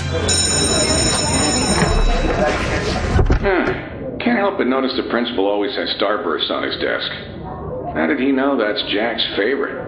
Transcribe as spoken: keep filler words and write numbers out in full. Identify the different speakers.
Speaker 1: Huh. Can't help but notice the principal always has Starburst on his desk. How did he know that's Jack's favorite?